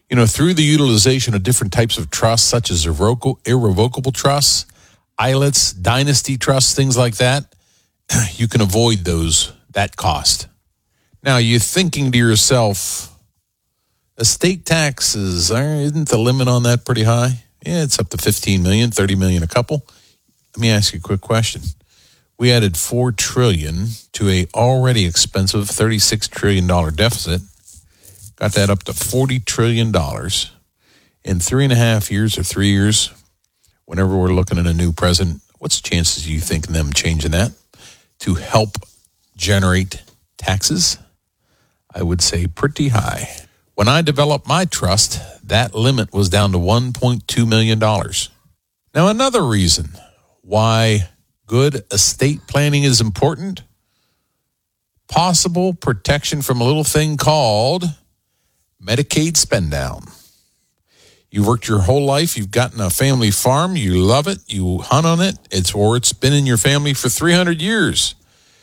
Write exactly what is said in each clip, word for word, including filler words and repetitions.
You know, through the utilization of different types of trusts, such as irrevocable, irrevocable trusts, I L Ts, dynasty trusts, things like that, you can avoid those, that cost. Now, you're thinking to yourself, estate taxes, isn't the limit on that pretty high? Yeah, it's up to fifteen million dollars, thirty million dollars a couple. Let me ask you a quick question. We added four trillion dollars to a already expensive thirty-six trillion dollars deficit. Got that up to forty trillion dollars in three and a half years or three years. Whenever we're looking at a new president, what's the chances you think of them changing that to help generate taxes? I would say pretty high. When I developed my trust, that limit was down to one point two million dollars. Now, another reason why good estate planning is important, possible protection from a little thing called Medicaid spend down. You've worked your whole life. You've gotten a family farm. You love it. You hunt on it. It's or it's been in your family for three hundred years.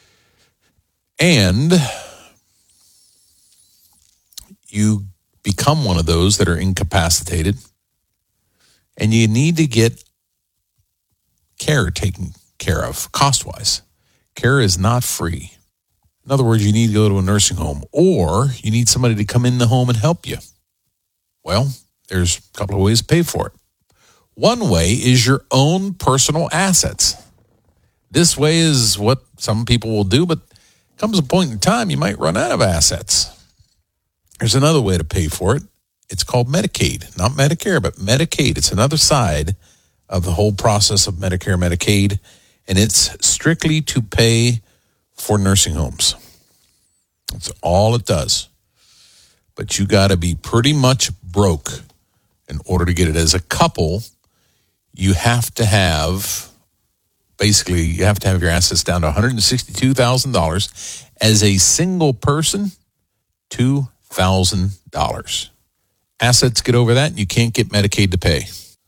And you become one of those that are incapacitated, and you need to get care taken care of cost-wise. Care is not free. In other words, you need to go to a nursing home, or you need somebody to come in the home and help you. Well, there's a couple of ways to pay for it. One way is your own personal assets. This way is what some people will do, but comes a point in time you might run out of assets. There's another way to pay for it. It's called Medicaid, not Medicare, but Medicaid. It's another side of the whole process of Medicare, Medicaid, and it's strictly to pay for nursing homes. That's all it does. But you got to be pretty much broke in order to get it. As a couple, you have to have, basically, you have to have your assets down to one hundred sixty-two thousand dollars. As a single person, two thousand dollars. Assets get over that, and you can't get Medicaid to pay.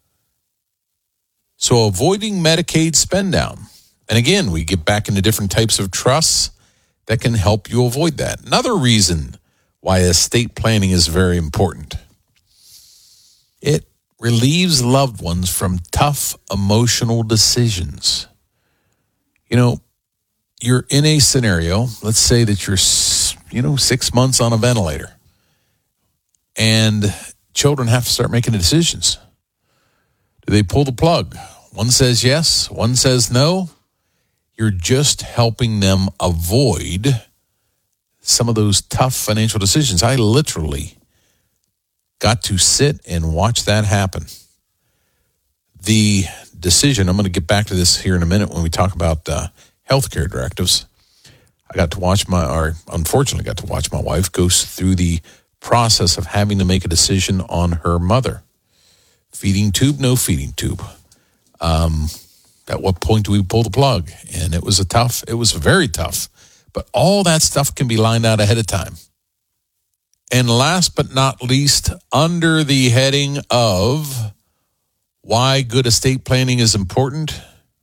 So avoiding Medicaid spend down. And again, we get back into different types of trusts that can help you avoid that. Another reason why estate planning is very important. It relieves loved ones from tough emotional decisions. You know, you're in a scenario, let's say that you're, you know, six months on a ventilator, and children have to start making decisions. Do they pull the plug? One says yes, one says no. You're just helping them avoid some of those tough financial decisions. I literally got to sit and watch that happen. The decision, I'm going to get back to this here in a minute when we talk about uh, healthcare directives. I got to watch my, or unfortunately got to watch my wife go through the process of having to make a decision on her mother. Feeding tube, no feeding tube. Um, at what point do we pull the plug? And it was a tough, it was very tough. But all that stuff can be lined out ahead of time. And last but not least, under the heading of why good estate planning is important,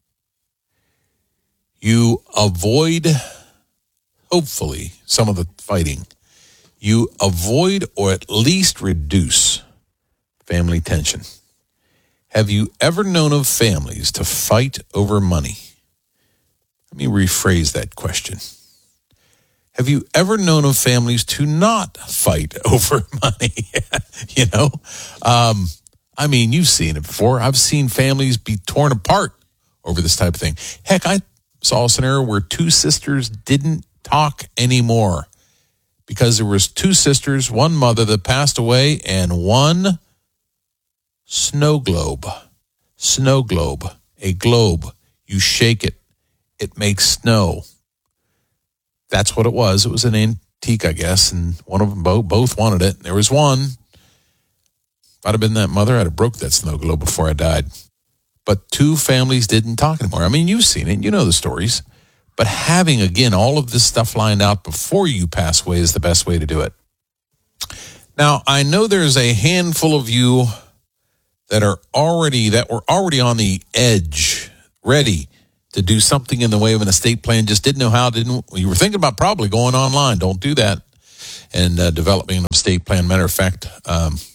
you avoid, hopefully, some of the fighting. You avoid or at least reduce family tension. Have you ever known of families to fight over money? Let me rephrase that question. Have you ever known of families to not fight over money? you know, um, I mean, you've seen it before. I've seen families be torn apart over this type of thing. Heck, I saw a scenario where two sisters didn't talk anymore because there was two sisters, one mother that passed away, and one snow globe. Snow globe. A globe. You shake it. It makes snow. That's what it was. It was an antique, I guess, and one of them both, both wanted it. There was one. If I'd have been that mother, I'd have broke that snow globe before I died. But two families didn't talk anymore. I mean, you've seen it. You know the stories. But having, again, all of this stuff lined out before you pass away is the best way to do it. Now, I know there's a handful of you that are already, that were already on the edge, ready to do something in the way of an estate plan, just didn't know how, didn't, you were thinking about probably going online. Don't do that and uh, developing an estate plan. Matter of fact, um,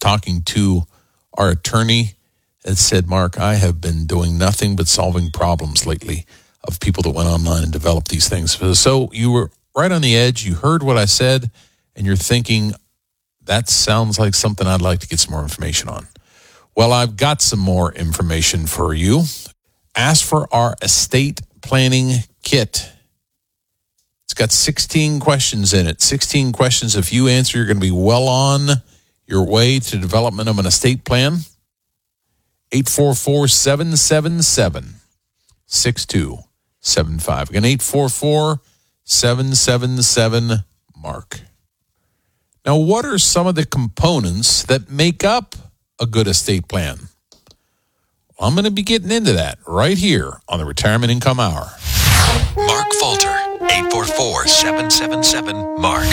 talking to our attorney and said, Mark, I have been doing nothing but solving problems lately of people that went online and developed these things. So you were right on the edge. You heard what I said, and you're thinking, that sounds like something I'd like to get some more information on. Well, I've got some more information for you. Ask for our estate planning kit. It's got sixteen questions in it. sixteen questions. If you answer, you're going to be well on your way to development of an estate plan. eight four four, seven seven seven, six two seven five. Again, eight four four, seven seven seven, Mark. Now, what are some of the components that make up a good estate plan? Well, I'm going to be getting into that right here on the Retirement Income Hour. Mark Falter, eight four four, seven seven seven, Mark.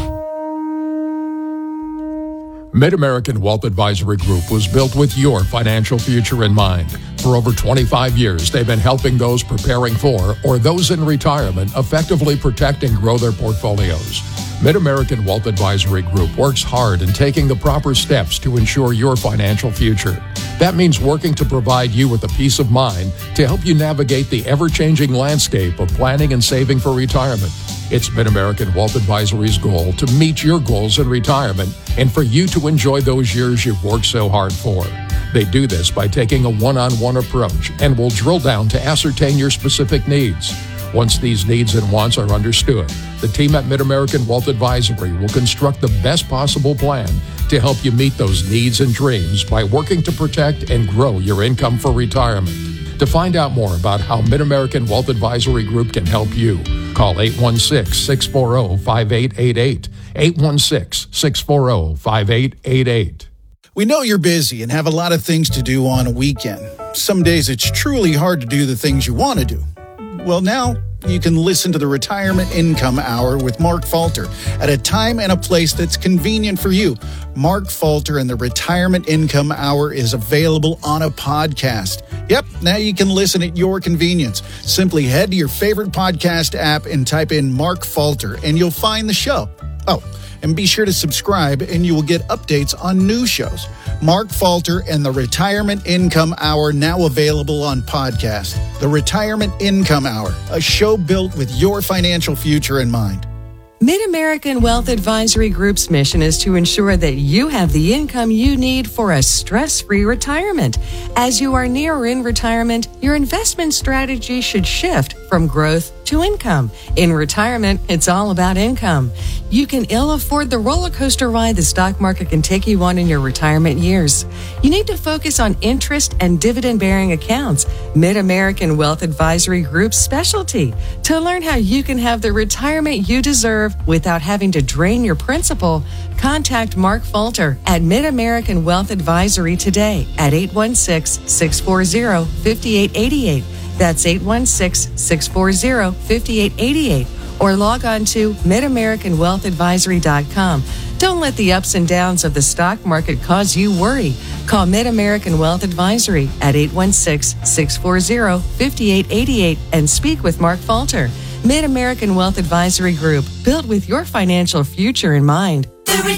Mid-American Wealth Advisory Group was built with your financial future in mind. For over twenty-five years, they've been helping those preparing for or those in retirement effectively protect and grow their portfolios. Mid-American Wealth Advisory Group works hard in taking the proper steps to ensure your financial future. That means working to provide you with a peace of mind to help you navigate the ever-changing landscape of planning and saving for retirement. It's Mid-American Wealth Advisory's goal to meet your goals in retirement and for you to enjoy those years you've worked so hard for. They do this by taking a one-on-one approach and will drill down to ascertain your specific needs. Once these needs and wants are understood, the team at Mid-American Wealth Advisory will construct the best possible plan to help you meet those needs and dreams by working to protect and grow your income for retirement. To find out more about how Mid-American Wealth Advisory Group can help you, call eight one six, six four zero, five eight eight eight, eight one six, six four zero, five eight eight eight. We know you're busy and have a lot of things to do on a weekend. Some days it's truly hard to do the things you want to do. Well, now you can listen to the Retirement Income Hour with Mark Falter at a time and a place that's convenient for you. Mark Falter and the Retirement Income Hour is available on a podcast. Yep, now you can listen at your convenience. Simply head to your favorite podcast app and type in Mark Falter, and you'll find the show. Oh, and be sure to subscribe, and you will get updates on new shows. Mark Falter and the Retirement Income Hour, now available on podcast. The Retirement Income Hour, a show built with your financial future in mind. Mid-American Wealth Advisory Group's mission is to ensure that you have the income you need for a stress-free retirement. As you are near or in retirement, your investment strategy should shift from growth to income. In retirement, it's all about income. You can ill afford the roller coaster ride the stock market can take you on in your retirement years. You need to focus on interest and dividend-bearing accounts. Mid-American Wealth Advisory Group's specialty. To learn how you can have the retirement you deserve without having to drain your principal, contact Mark Falter at Mid-American Wealth Advisory today at eight one six, six four zero, five eight eight eight. That's eight one six, six four zero, five eight eight eight. Or log on to mid american wealth advisory dot com. Don't let the ups and downs of the stock market cause you worry. Call Mid-American Wealth Advisory at eight one six, six four zero, five eight eight eight and speak with Mark Falter. Mid-American Wealth Advisory Group, built with your financial future in mind. The